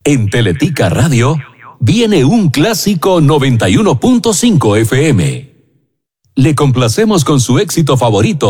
En Teletica Radio viene un clásico 91.5 FM. Le complacemos con su éxito favorito.